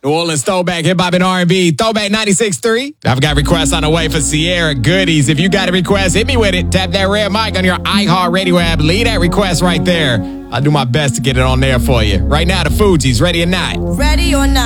New Orleans Throwback, Hip Hop and R&B, Throwback 96.3. I've got requests on the way for Sierra Goodies. If you got a request, hit me with it. Tap that red mic on your iHeartRadio app. Leave that request right there. I'll do my best to get it on there for you. Right now, the Fugees, Ready or Not. Ready or not.